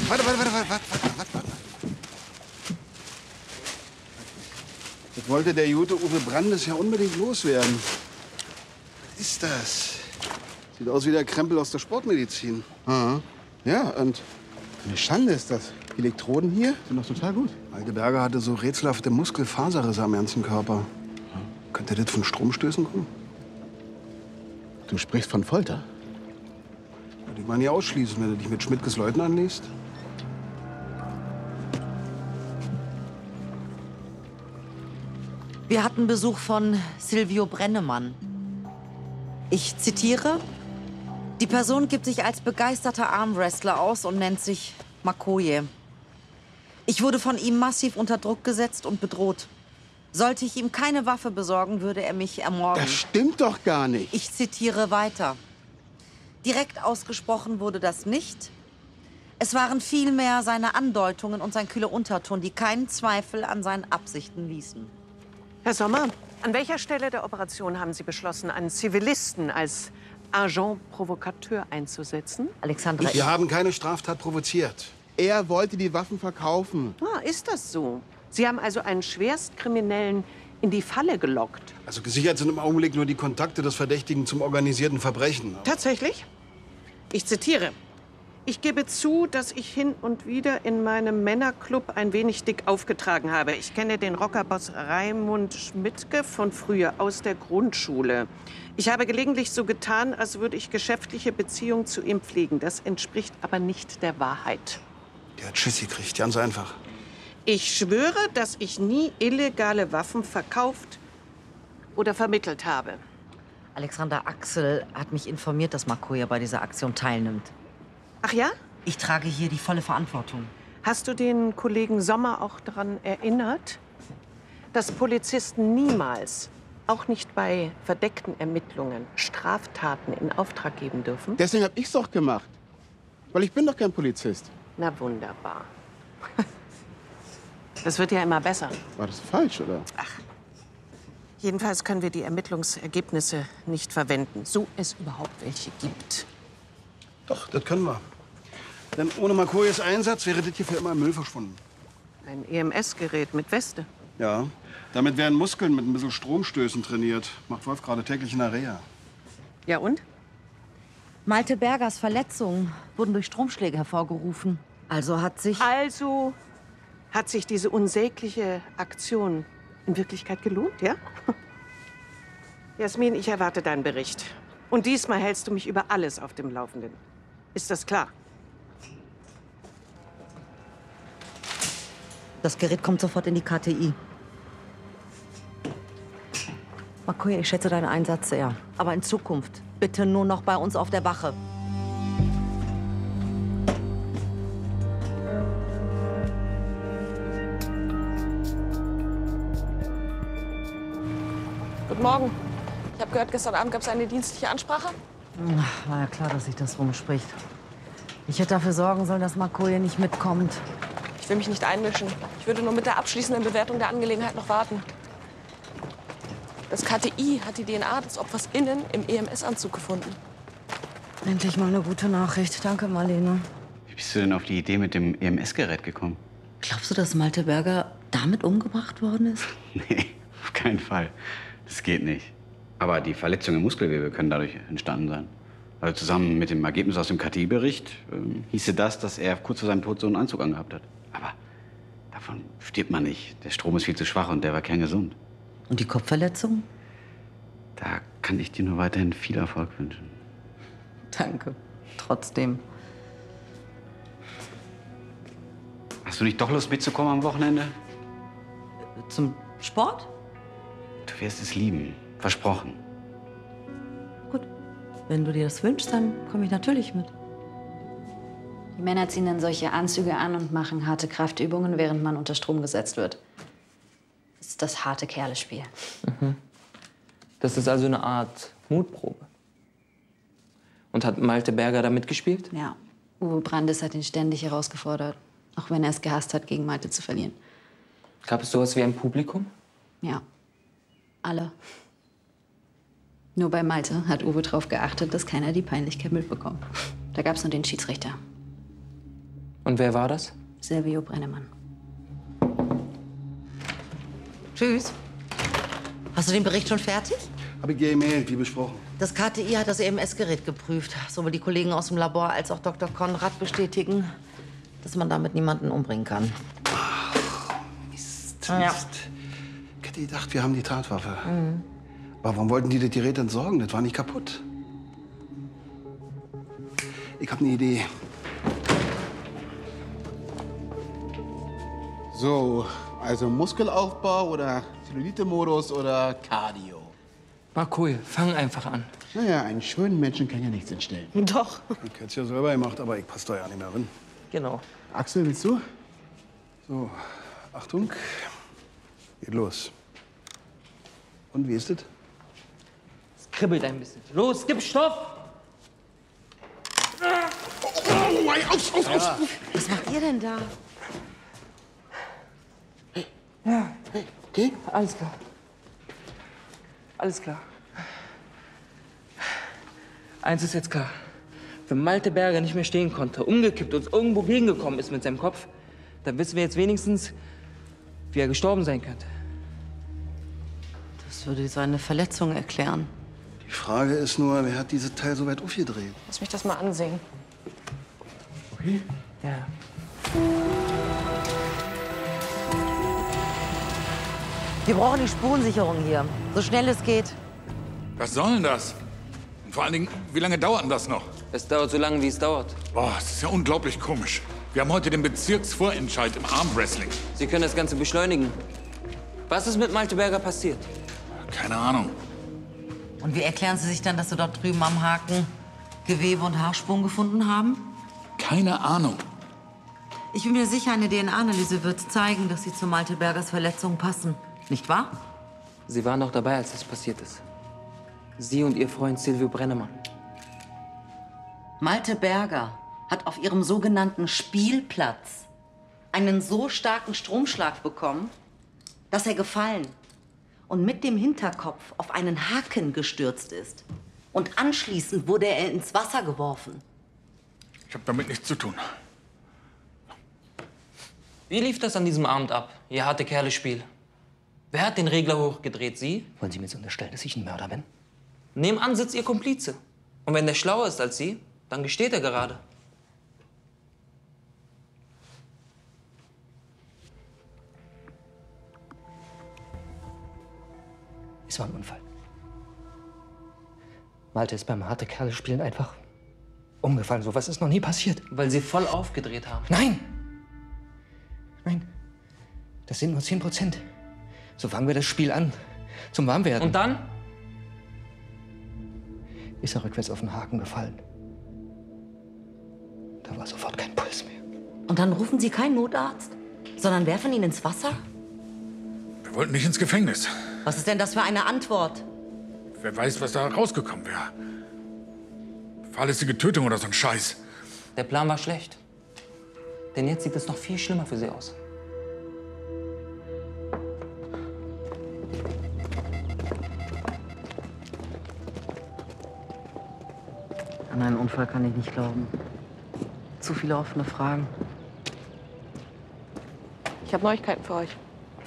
Warte. Das wollte der Jute Uwe Brandes ja unbedingt loswerden. Was ist das? Sieht aus wie der Krempel aus der Sportmedizin. Aha. Ja, und eine Schande ist das. Die Elektroden hier sind doch total gut. Malte Berger hatte so rätselhafte Muskelfaserrisse am ganzen Körper. Könnte das von Stromstößen kommen? Du sprichst von Folter? Würde ich mal nie ausschließen, wenn du dich mit Schmidtges Leuten anlegst. Wir hatten Besuch von Silvio Brennemann. Ich zitiere: Die Person gibt sich als begeisterter Armwrestler aus und nennt sich Makoje. Ich wurde von ihm massiv unter Druck gesetzt und bedroht. Sollte ich ihm keine Waffe besorgen, würde er mich ermorden. Das stimmt doch gar nicht. Ich zitiere weiter. Direkt ausgesprochen wurde das nicht. Es waren vielmehr seine Andeutungen und sein kühler Unterton, die keinen Zweifel an seinen Absichten ließen. Herr Sommer, an welcher Stelle der Operation haben Sie beschlossen, einen Zivilisten als Agent Provocateur einzusetzen? Alexandra, Wir haben keine Straftat provoziert. Er wollte die Waffen verkaufen. Ah, ist das so? Sie haben also einen Schwerstkriminellen in die Falle gelockt. Also gesichert sind im Augenblick nur die Kontakte des Verdächtigen zum organisierten Verbrechen. Tatsächlich? Ich zitiere. Ich gebe zu, dass ich hin und wieder in meinem Männerclub ein wenig dick aufgetragen habe. Ich kenne den Rockerboss Raimund Schmidtke von früher aus der Grundschule. Ich habe gelegentlich so getan, als würde ich geschäftliche Beziehungen zu ihm pflegen. Das entspricht aber nicht der Wahrheit. Der hat Schiss gekriegt, ganz einfach. Ich schwöre, dass ich nie illegale Waffen verkauft oder vermittelt habe. Alexander Axel hat mich informiert, dass Makoje bei dieser Aktion teilnimmt. Ach ja? Ich trage hier die volle Verantwortung. Hast du den Kollegen Sommer auch daran erinnert, dass Polizisten niemals, auch nicht bei verdeckten Ermittlungen, Straftaten in Auftrag geben dürfen? Deswegen habe ich's doch gemacht. Weil ich bin doch kein Polizist. Na wunderbar. Das wird ja immer besser. War das falsch, oder? Jedenfalls können wir die Ermittlungsergebnisse nicht verwenden, so es überhaupt welche gibt. Doch, das können wir. Denn ohne Makojes Einsatz wäre das hier für immer im Müll verschwunden. Ein EMS-Gerät mit Weste. Ja, damit werden Muskeln mit ein bisschen Stromstößen trainiert. Macht Wolf gerade täglich in der Reha. Ja und? Malte Bergers Verletzungen wurden durch Stromschläge hervorgerufen. Also hat sich diese unsägliche Aktion in Wirklichkeit gelohnt, ja? Jasmin, ich erwarte deinen Bericht. Und diesmal hältst du mich über alles auf dem Laufenden. Ist das klar? Das Gerät kommt sofort in die KTI. Makoje, ich schätze deinen Einsatz sehr. Aber in Zukunft bitte nur noch bei uns auf der Wache. Guten Morgen. Ich habe gehört, gestern Abend gab es eine dienstliche Ansprache. War ja klar, dass sich das rumspricht. Ich hätte dafür sorgen sollen, dass Makoje nicht mitkommt. Ich will mich nicht einmischen. Ich würde nur mit der abschließenden Bewertung der Angelegenheit noch warten. Das KTI hat die DNA des Opfers innen im EMS-Anzug gefunden. Endlich mal eine gute Nachricht. Danke, Marlene. Wie bist du denn auf die Idee mit dem EMS-Gerät gekommen? Glaubst du, dass Malte Berger damit umgebracht worden ist? Nee, auf keinen Fall. Das geht nicht. Aber die Verletzungen im Muskelgewebe können dadurch entstanden sein. Also zusammen mit dem Ergebnis aus dem KTI-Bericht hieße das, dass er kurz vor seinem Tod so einen Anzug angehabt hat. Aber davon stirbt man nicht. Der Strom ist viel zu schwach und der war kerngesund. Und die Kopfverletzung? Da kann ich dir nur weiterhin viel Erfolg wünschen. Danke. Trotzdem. Hast du nicht doch Lust mitzukommen am Wochenende? Zum Sport? Du wirst es lieben. Versprochen. Gut. Wenn du dir das wünschst, dann komme ich natürlich mit. Die Männer ziehen dann solche Anzüge an und machen harte Kraftübungen, während man unter Strom gesetzt wird. Das ist das harte Kerlespiel. Das ist also eine Art Mutprobe. Und hat Malte Berger da mitgespielt? Ja. Uwe Brandes hat ihn ständig herausgefordert. Auch wenn er es gehasst hat, gegen Malte zu verlieren. Gab es sowas wie ein Publikum? Ja. Alle. Nur bei Malte hat Uwe darauf geachtet, dass keiner die Peinlichkeit mitbekommt. Da gab es nur den Schiedsrichter. Und wer war das? Silvio Brennemann. Tschüss. Hast du den Bericht schon fertig? Habe ich geemailt, wie besprochen. Das KTI hat das EMS-Gerät geprüft. Sowohl die Kollegen aus dem Labor als auch Dr. Konrad bestätigen, dass man damit niemanden umbringen kann. Mist. Ja. Ich hätte gedacht, wir haben die Tatwaffe. Aber warum wollten die das Gerät entsorgen? Das war nicht kaputt. Ich habe eine Idee. So, also Muskelaufbau oder Zellulite-Modus oder Cardio? Marcoy, fang einfach an. Naja, einen schönen Menschen kann ja nichts entstellen. Doch. Ich hätte es ja selber gemacht, aber ich passe da ja nicht mehr drin. Genau. Axel, willst du? So, Achtung. Geht los. Und wie ist das? Es kribbelt ein bisschen. Los, gib Stoff! Was macht ihr denn da? Okay? Alles klar. Alles klar. Eins ist jetzt klar. Wenn Malte Berger nicht mehr stehen konnte, umgekippt und irgendwo gegengekommen ist mit seinem Kopf, dann wissen wir jetzt wenigstens, wie er gestorben sein könnte. Das würde seine Verletzung erklären. Die Frage ist nur, wer hat dieses Teil so weit aufgedreht? Lass mich das mal ansehen. Okay. Ja. Wir brauchen die Spurensicherung hier. So schnell es geht. Was soll denn das? Und vor allen Dingen, wie lange dauert denn das noch? Es dauert so lange, wie es dauert. Boah, das ist ja unglaublich komisch. Wir haben heute den Bezirksvorentscheid im Armwrestling. Sie können das Ganze beschleunigen. Was ist mit Malte Berger passiert? Keine Ahnung. Und wie erklären Sie sich dann, dass Sie dort drüben am Haken Gewebe und Haarspuren gefunden haben? Keine Ahnung. Ich bin mir sicher, eine DNA-Analyse wird zeigen, dass sie zu Malte Bergers Verletzungen passen. Nicht wahr? Sie waren doch dabei, als das passiert ist. Sie und Ihr Freund Silvio Brennemann. Malte Berger hat auf ihrem sogenannten Spielplatz einen so starken Stromschlag bekommen, dass er gefallen und mit dem Hinterkopf auf einen Haken gestürzt ist. Und anschließend wurde er ins Wasser geworfen. Ich habe damit nichts zu tun. Wie lief das an diesem Abend ab, Ihr harte Kerle-Spiel? Wer hat den Regler hochgedreht, Sie? Wollen Sie mir jetzt unterstellen, dass ich ein Mörder bin? Nebenan sitzt Ihr Komplize. Und wenn der schlauer ist als Sie, dann gesteht er gerade. Es war ein Unfall. Malte ist beim harte Kerle spielen einfach umgefallen. So was ist noch nie passiert. Weil Sie voll aufgedreht haben. Nein! Nein. Das sind nur 10%. So fangen wir das Spiel an. Zum Warmwerden. Und dann? Ist er rückwärts auf den Haken gefallen. Da war sofort kein Puls mehr. Und dann rufen Sie keinen Notarzt, sondern werfen ihn ins Wasser? Wir wollten nicht ins Gefängnis. Was ist denn das für eine Antwort? Wer weiß, was da rausgekommen wäre. Fahrlässige Tötung oder so ein Scheiß. Der Plan war schlecht. Denn jetzt sieht es noch viel schlimmer für Sie aus. An einen Unfall kann ich nicht glauben. Zu viele offene Fragen. Ich habe Neuigkeiten für euch.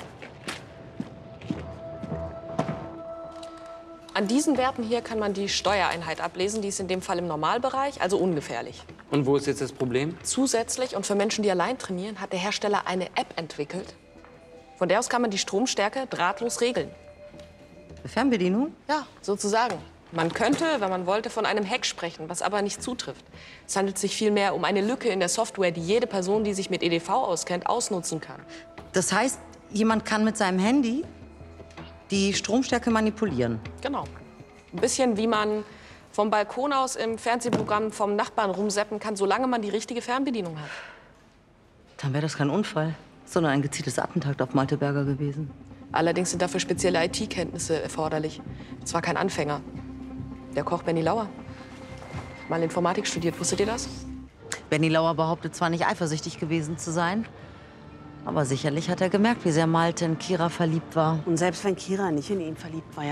An diesen Werten hier kann man die Steuereinheit ablesen. Die ist in dem Fall im Normalbereich, also ungefährlich. Und wo ist jetzt das Problem? Zusätzlich und für Menschen, die allein trainieren, hat der Hersteller eine App entwickelt. Von der aus kann man die Stromstärke drahtlos regeln. Fernbedienung? Ja, sozusagen. Man könnte, wenn man wollte, von einem Hack sprechen, was aber nicht zutrifft. Es handelt sich vielmehr um eine Lücke in der Software, die jede Person, die sich mit EDV auskennt, ausnutzen kann. Das heißt, jemand kann mit seinem Handy die Stromstärke manipulieren. Genau. Ein bisschen wie man vom Balkon aus im Fernsehprogramm vom Nachbarn rumseppen kann, solange man die richtige Fernbedienung hat. Dann wäre das kein Unfall, sondern ein gezieltes Attentat auf Malte Berger gewesen. Allerdings sind dafür spezielle IT-Kenntnisse erforderlich. Zwar kein Anfänger. Der Koch Benny Lauer. Mal Informatik studiert, wusstet ihr das? Benny Lauer behauptet zwar nicht eifersüchtig gewesen zu sein, aber sicherlich hat er gemerkt, wie sehr Malte in Kira verliebt war. Und selbst wenn Kira nicht in ihn verliebt war,